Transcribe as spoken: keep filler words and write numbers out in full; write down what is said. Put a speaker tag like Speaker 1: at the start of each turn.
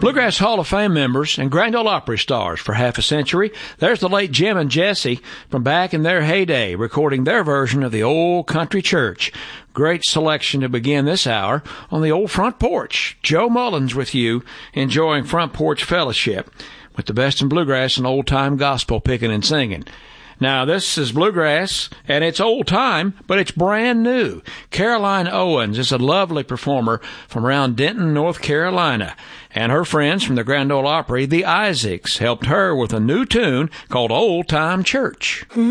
Speaker 1: Bluegrass Hall of Fame members and Grand Ole Opry stars for half a century. There's the late Jim and Jesse from back in their heyday, recording their version of the Old Country Church. Great selection to begin this hour on the old front porch. Joe Mullins with you, enjoying Front Porch Fellowship with the best in bluegrass and old-time gospel picking and singing. Now, this is bluegrass, and it's old time, but it's brand new. Caroline Owens is a lovely performer from around Denton, North Carolina, and her friends from the Grand Ole Opry, the Isaacs, helped her with a new tune called Old Time Church.